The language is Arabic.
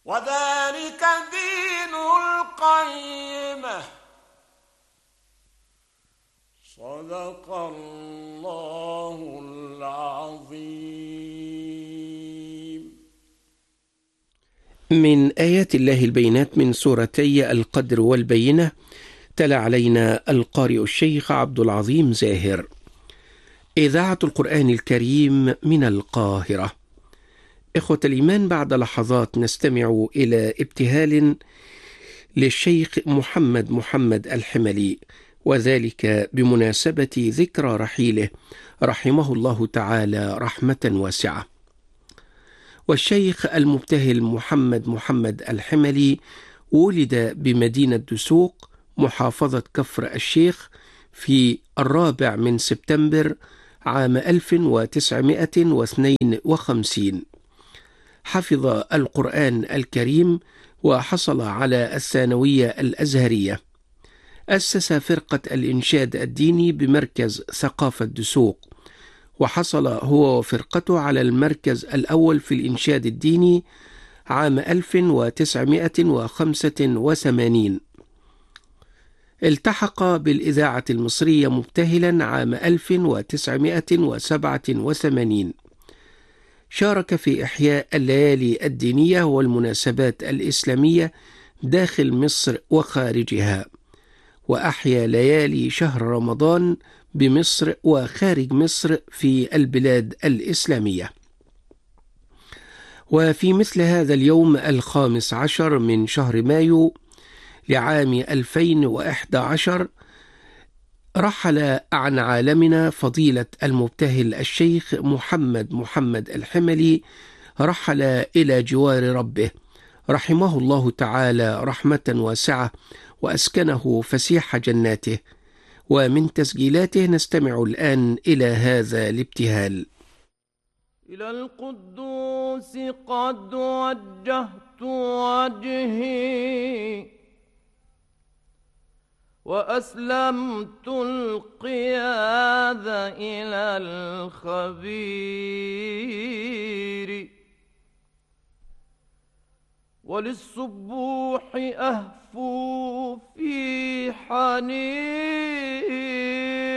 وذلك دين القيمة. صدق الله العظيم. من آيات الله البينات من سورتي القدر والبينة. تلا علينا القارئ الشيخ عبد العظيم زاهر. إذاعة القرآن الكريم من القاهرة. إخوة الإيمان، بعد لحظات نستمع إلى ابتهال للشيخ محمد الحملي، وذلك بمناسبة ذكرى رحيله رحمه الله تعالى رحمة واسعة. والشيخ المبتهل محمد الحملي ولد بمدينة دسوق محافظة كفر الشيخ في 4 سبتمبر عام 1952. حفظ القرآن الكريم وحصل على الثانوية الأزهرية. أسس فرقة الإنشاد الديني بمركز ثقافة دسوق، وحصل هو وفرقته على المركز الأول في الإنشاد الديني عام 1985. التحق بالإذاعة المصرية مبتهلا عام 1987. شارك في إحياء الليالي الدينية والمناسبات الإسلامية داخل مصر وخارجها، وأحيا ليالي شهر رمضان بمصر وخارج مصر في البلاد الإسلامية. وفي مثل هذا اليوم 15 من شهر مايو لعام 2011 رحل عن عالمنا فضيلة المبتهل الشيخ محمد الحملي، رحل إلى جوار ربه رحمه الله تعالى رحمة واسعة، وأسكنه فسيح جناته. ومن تسجيلاته نستمع الآن إلى هذا الابتهال. إلى القدوس قد وجهت وجهي وأسلمت القيادة إلى الخبير، وللصبوح أهفو في حنين